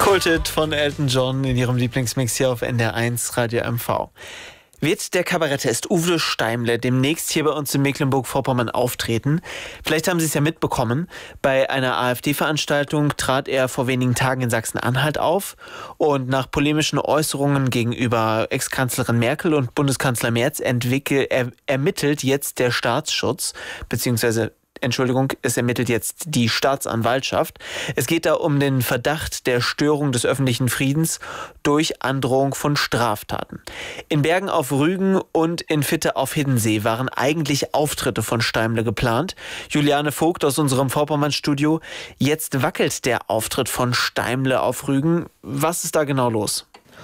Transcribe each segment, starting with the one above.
Kulthit von Elton John in ihrem Lieblingsmix hier auf NDR1 Radio MV. Wird der Kabarettist Uwe Steimle demnächst hier bei uns in Mecklenburg-Vorpommern auftreten? Vielleicht haben Sie es ja mitbekommen. Bei einer AfD-Veranstaltung trat er vor wenigen Tagen in Sachsen-Anhalt auf und nach polemischen Äußerungen gegenüber Ex-Kanzlerin Merkel und Bundeskanzler Merz ermittelt jetzt der Staatsschutz, es ermittelt jetzt die Staatsanwaltschaft. Es geht da um den Verdacht der Störung des öffentlichen Friedens durch Androhung von Straftaten. In Bergen auf Rügen und in Fitte auf Hiddensee waren eigentlich Auftritte von Steimle geplant. Juliane Vogt aus unserem Vorpommern-Studio. Jetzt wackelt der Auftritt von Steimle auf Rügen. Was ist da genau los?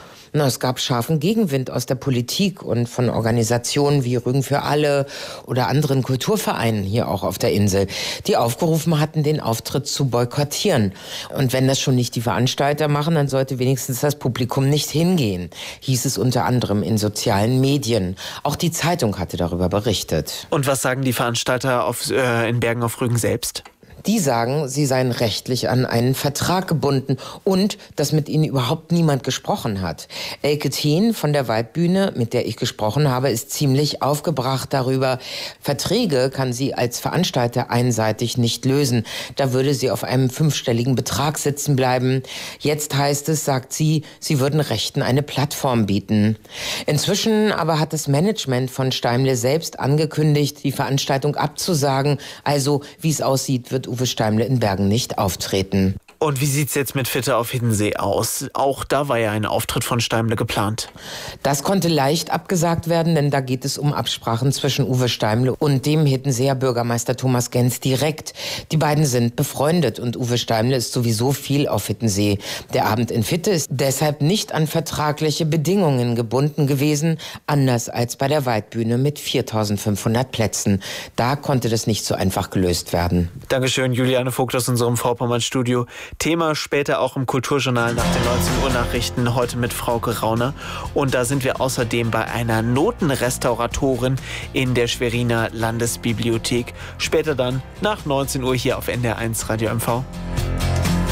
Es gab scharfen Gegenwind aus der Politik und von Organisationen wie Rügen für alle oder anderen Kulturvereinen hier auch auf der Insel, die aufgerufen hatten, den Auftritt zu boykottieren. Und wenn das schon nicht die Veranstalter machen, dann sollte wenigstens das Publikum nicht hingehen, hieß es unter anderem in sozialen Medien. Auch die Zeitung hatte darüber berichtet. Und was sagen die Veranstalter in Bergen auf Rügen selbst? Die sagen, sie seien rechtlich an einen Vertrag gebunden und dass mit ihnen überhaupt niemand gesprochen hat. Elke Thien von der Waldbühne, mit der ich gesprochen habe, ist ziemlich aufgebracht darüber. Verträge kann sie als Veranstalter einseitig nicht lösen. Da würde sie auf einem 5-stelligen Betrag sitzen bleiben. Jetzt heißt es, sagt sie, sie würden Rechten eine Plattform bieten. Inzwischen aber hat das Management von Steimle selbst angekündigt, die Veranstaltung abzusagen. Also, wie es aussieht, wird Uwe Steimle in Bergen nicht auftreten. Und wie sieht's jetzt mit Fitte auf Hiddensee aus? Auch da war ja ein Auftritt von Steimle geplant. Das konnte leicht abgesagt werden, denn da geht es um Absprachen zwischen Uwe Steimle und dem Hiddenseer Bürgermeister Thomas Genz direkt. Die beiden sind befreundet und Uwe Steimle ist sowieso viel auf Hiddensee. Der Abend in Fitte ist deshalb nicht an vertragliche Bedingungen gebunden gewesen, anders als bei der Waldbühne mit 4.500 Plätzen. Da konnte das nicht so einfach gelöst werden. Dankeschön, Juliane Vogt aus unserem Vorpommern-Studio. Thema später auch im Kulturjournal nach den 19 Uhr Nachrichten, heute mit Frauke Rauner. Und da sind wir außerdem bei einer Notenrestauratorin in der Schweriner Landesbibliothek. Später dann nach 19 Uhr hier auf NDR1 Radio MV.